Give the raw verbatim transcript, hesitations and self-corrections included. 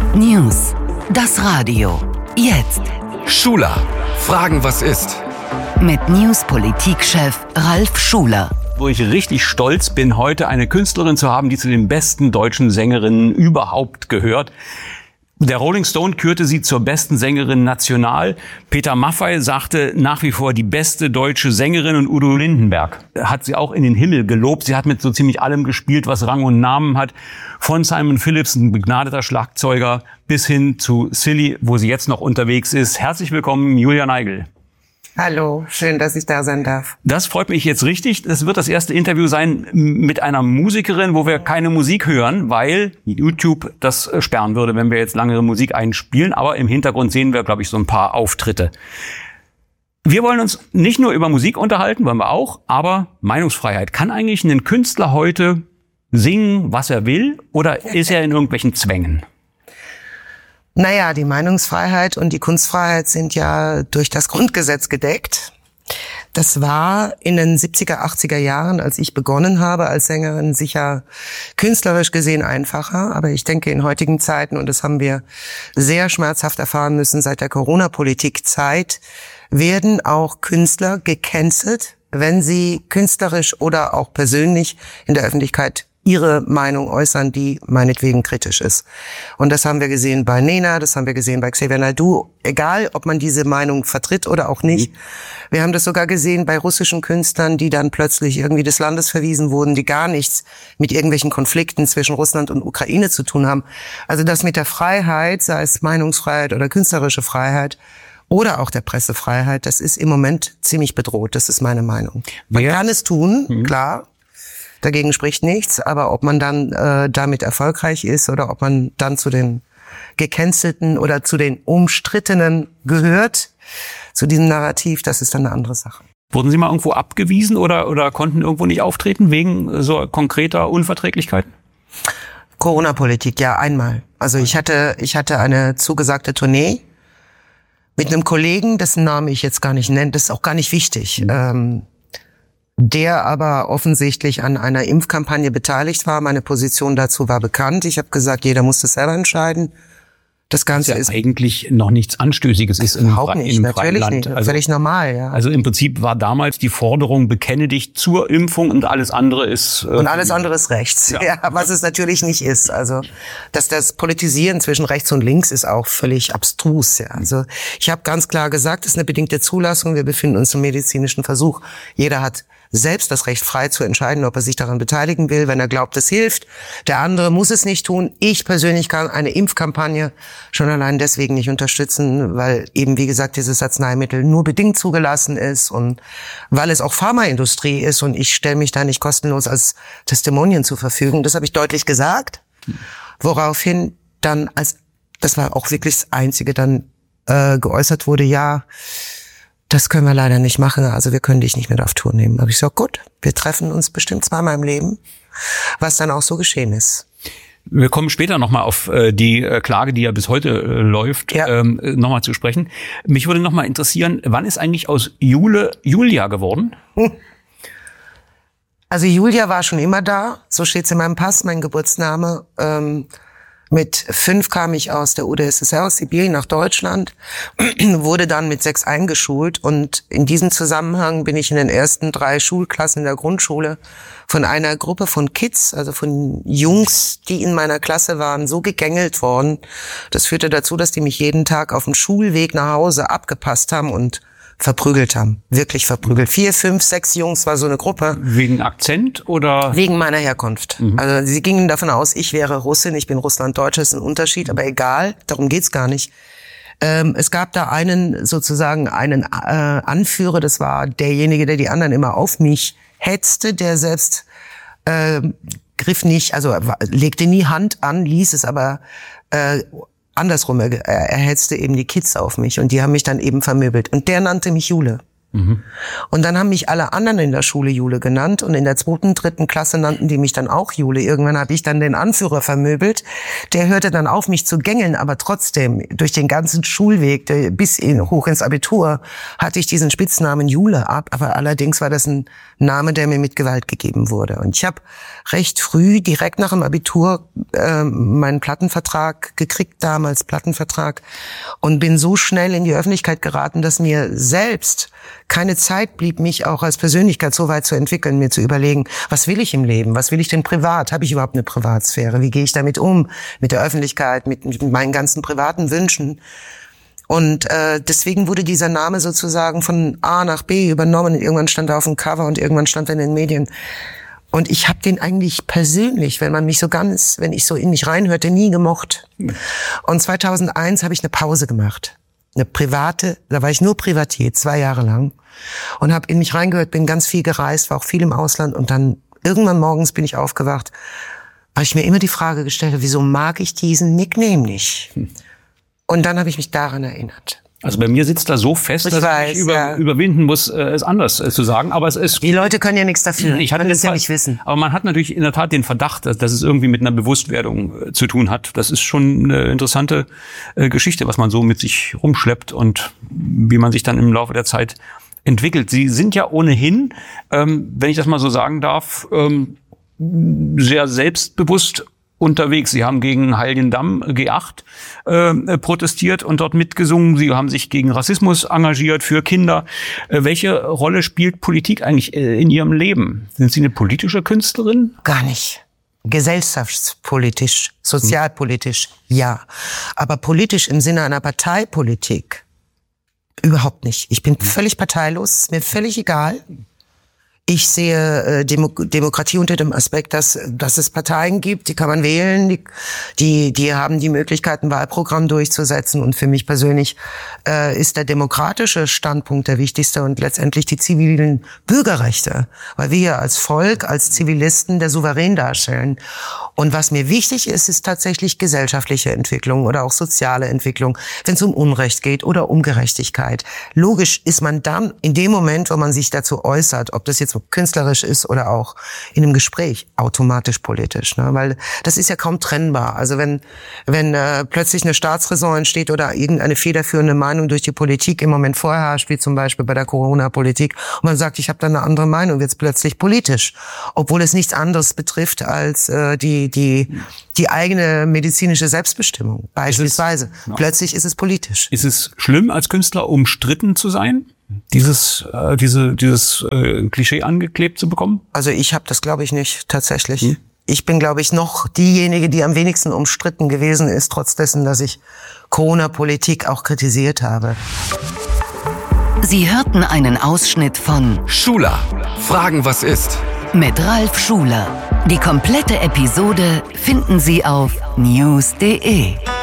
News. Das Radio. Jetzt. Schuler. Fragen, was ist? Mit News-Politikchef Ralf Schuler. Wo ich richtig stolz bin, heute eine Künstlerin zu haben, die zu den besten deutschen Sängerinnen überhaupt gehört. Der Rolling Stone kürte sie zur besten Sängerin national. Peter Maffay sagte nach wie vor die beste deutsche Sängerin, und Udo Lindenberg hat sie auch in den Himmel gelobt. Sie hat mit so ziemlich allem gespielt, was Rang und Namen hat. Von Simon Phillips, ein begnadeter Schlagzeuger, bis hin zu Silly, wo sie jetzt noch unterwegs ist. Herzlich willkommen, Julia Neigl. Hallo, schön, dass ich da sein darf. Das freut mich jetzt richtig. Das wird das erste Interview sein mit einer Musikerin, wo wir keine Musik hören, weil YouTube das sperren würde, wenn wir jetzt langere Musik einspielen. Aber im Hintergrund sehen wir, glaube ich, so ein paar Auftritte. Wir wollen uns nicht nur über Musik unterhalten, wollen wir auch, aber Meinungsfreiheit. Kann eigentlich ein Künstler heute singen, was er will, oder ist er in irgendwelchen Zwängen? Naja, die Meinungsfreiheit und die Kunstfreiheit sind ja durch das Grundgesetz gedeckt. Das war in den siebziger, achtziger Jahren, als ich begonnen habe als Sängerin, sicher künstlerisch gesehen einfacher. Aber ich denke, in heutigen Zeiten, und das haben wir sehr schmerzhaft erfahren müssen seit der Corona-Politik-Zeit, werden auch Künstler gecancelt, wenn sie künstlerisch oder auch persönlich in der Öffentlichkeit ihre Meinung äußern, die meinetwegen kritisch ist. Und das haben wir gesehen bei Nena, das haben wir gesehen bei Xavier Naidoo, egal ob man diese Meinung vertritt oder auch nicht. Wir haben das sogar gesehen bei russischen Künstlern, die dann plötzlich irgendwie des Landes verwiesen wurden, die gar nichts mit irgendwelchen Konflikten zwischen Russland und Ukraine zu tun haben. Also das mit der Freiheit, sei es Meinungsfreiheit oder künstlerische Freiheit, oder auch der Pressefreiheit, das ist im Moment ziemlich bedroht, das ist meine Meinung. Man ja. kann es tun, mhm. klar. Dagegen spricht nichts, aber ob man dann äh, damit erfolgreich ist oder ob man dann zu den Gecancelten oder zu den Umstrittenen gehört, zu diesem Narrativ, das ist dann eine andere Sache. Wurden Sie mal irgendwo abgewiesen oder oder konnten irgendwo nicht auftreten wegen so konkreter Unverträglichkeiten? Corona-Politik, ja, einmal. Also ich hatte ich hatte eine zugesagte Tournee mit einem Kollegen, dessen Namen ich jetzt gar nicht nenne, das ist auch gar nicht wichtig. Mhm. Ähm, der aber offensichtlich an einer Impfkampagne beteiligt war. Meine Position dazu war bekannt. Ich habe gesagt, jeder muss das selber entscheiden. Das Ganze das ist ja eigentlich noch nichts Anstößiges ist im, überhaupt nicht, im natürlich freien nicht, Land. Also, völlig normal, ja. Also im Prinzip war damals die Forderung, bekenne dich zur Impfung und alles andere ist... Äh, und alles andere ist rechts, ja. ja, was es natürlich nicht ist. Also dass das Politisieren zwischen rechts und links ist auch völlig abstrus. Ja. Also ich habe ganz klar gesagt, es ist eine bedingte Zulassung, wir befinden uns im medizinischen Versuch. Jeder hat selbst das Recht, frei zu entscheiden, ob er sich daran beteiligen will, wenn er glaubt, es hilft. Der andere muss es nicht tun. Ich persönlich kann eine Impfkampagne schon allein deswegen nicht unterstützen, weil eben, wie gesagt, dieses Arzneimittel nur bedingt zugelassen ist und weil es auch Pharmaindustrie ist und ich stelle mich da nicht kostenlos als Testimonien zur Verfügung. Das habe ich deutlich gesagt, woraufhin dann, als das war auch wirklich das Einzige, dann äh, geäußert wurde, ja, das können wir leider nicht machen, also wir können dich nicht mehr auf Tour nehmen. Da habe ich gesagt, gut, wir treffen uns bestimmt zweimal im Leben, was dann auch so geschehen ist. Wir kommen später nochmal auf äh, die äh, Klage, die ja bis heute äh, läuft, ja. ähm, nochmal zu sprechen. Mich würde nochmal interessieren, wann ist eigentlich aus Jule Julia geworden? Hm. Also Julia war schon immer da, so steht's in meinem Pass, mein Geburtsname. Ähm, Mit fünf kam ich aus der U d S S R, aus Sibirien nach Deutschland, wurde dann mit sechs eingeschult und in diesem Zusammenhang bin ich in den ersten drei Schulklassen in der Grundschule von einer Gruppe von Kids, also von Jungs, die in meiner Klasse waren, so gegängelt worden. Das führte dazu, dass die mich jeden Tag auf dem Schulweg nach Hause abgepasst haben und verprügelt haben. Wirklich verprügelt. Vier, fünf, sechs Jungs war so eine Gruppe. Wegen Akzent oder? Wegen meiner Herkunft. Mhm. Also sie gingen davon aus, ich wäre Russin, ich bin Russlanddeutsche, ist ein Unterschied, aber egal, darum geht's gar nicht. Ähm, es gab da einen, sozusagen einen äh, Anführer, das war derjenige, der die anderen immer auf mich hetzte, der selbst äh, griff nicht, also legte nie Hand an, ließ es aber äh, andersrum, er, er hetzte eben die Kids auf mich und die haben mich dann eben vermöbelt. Und der nannte mich Jule. Mhm. Und dann haben mich alle anderen in der Schule Jule genannt und in der zweiten, dritten Klasse nannten die mich dann auch Jule. Irgendwann habe ich dann den Anführer vermöbelt. Der hörte dann auf, mich zu gängeln, aber trotzdem durch den ganzen Schulweg bis in, hoch ins Abitur hatte ich diesen Spitznamen Jule ab. Aber allerdings war das ein Name, der mir mit Gewalt gegeben wurde. Und ich habe recht früh, direkt nach dem Abitur, äh, meinen Plattenvertrag gekriegt, damals Plattenvertrag, und bin so schnell in die Öffentlichkeit geraten, dass mir selbst keine Zeit blieb, mich auch als Persönlichkeit so weit zu entwickeln, mir zu überlegen, was will ich im Leben, was will ich denn privat, habe ich überhaupt eine Privatsphäre, wie gehe ich damit um, mit der Öffentlichkeit, mit, mit meinen ganzen privaten Wünschen. Und äh, deswegen wurde dieser Name sozusagen von A nach B übernommen. Irgendwann stand er auf dem Cover und irgendwann stand er in den Medien. Und ich habe den eigentlich persönlich, wenn man mich so ganz, wenn ich so in mich reinhörte, nie gemocht. Und zweitausendeins habe ich eine Pause gemacht. Eine private, da war ich nur Privatier, zwei Jahre lang. Und habe in mich reingehört, bin ganz viel gereist, war auch viel im Ausland. Und dann irgendwann morgens bin ich aufgewacht, weil ich mir immer die Frage gestellt habe, wieso mag ich diesen Nickname nicht? Und dann habe ich mich daran erinnert. Also bei mir sitzt da so fest, ich dass weiß, ich über, ja. überwinden muss, äh, es anders äh, zu sagen. Aber es ist die Leute können ja nichts dafür. Ich hatte das ja Fall, nicht wissen. Aber man hat natürlich in der Tat den Verdacht, dass, dass es irgendwie mit einer Bewusstwerdung äh, zu tun hat. Das ist schon eine interessante äh, Geschichte, was man so mit sich rumschleppt und wie man sich dann im Laufe der Zeit entwickelt. Sie sind ja ohnehin, ähm, wenn ich das mal so sagen darf, ähm, sehr selbstbewusst unterwegs. Sie haben gegen Heiligendamm G acht äh, protestiert und dort mitgesungen. Sie haben sich gegen Rassismus engagiert, für Kinder. Äh, welche Rolle spielt Politik eigentlich äh, in Ihrem Leben? Sind Sie eine politische Künstlerin? Gar nicht. Gesellschaftspolitisch, sozialpolitisch, ja. Aber politisch im Sinne einer Parteipolitik überhaupt nicht. Ich bin völlig parteilos, ist mir völlig egal. Ich sehe äh, Demo- Demokratie unter dem Aspekt, dass, dass es Parteien gibt, die kann man wählen, die, die, die haben die Möglichkeit, ein Wahlprogramm durchzusetzen. Und für mich persönlich äh, ist der demokratische Standpunkt der wichtigste und letztendlich die zivilen Bürgerrechte, weil wir als Volk, als Zivilisten der Souverän darstellen. Und was mir wichtig ist, ist tatsächlich gesellschaftliche Entwicklung oder auch soziale Entwicklung, wenn es um Unrecht geht oder um Gerechtigkeit. Logisch ist man dann in dem Moment, wo man sich dazu äußert, ob das jetzt künstlerisch ist oder auch in einem Gespräch, automatisch politisch, ne? Weil das ist ja kaum trennbar. Also wenn wenn äh, plötzlich eine Staatsräson entsteht oder irgendeine federführende Meinung durch die Politik im Moment vorherrscht, wie zum Beispiel bei der Corona-Politik, und man sagt, ich habe da eine andere Meinung, wird es plötzlich politisch, obwohl es nichts anderes betrifft als äh, die die die eigene medizinische Selbstbestimmung beispielsweise. Ist es, ja. Plötzlich ist es politisch. Ist es schlimm, als Künstler umstritten zu sein? Dieses äh, diese dieses äh, Klischee angeklebt zu bekommen? Also ich habe das, glaube ich, nicht tatsächlich. Hm. Ich bin, glaube ich, noch diejenige, die am wenigsten umstritten gewesen ist, trotz dessen, dass ich Corona-Politik auch kritisiert habe. Sie hörten einen Ausschnitt von Schula. Fragen, was ist? Mit Ralf Schuler. Die komplette Episode finden Sie auf news punkt de.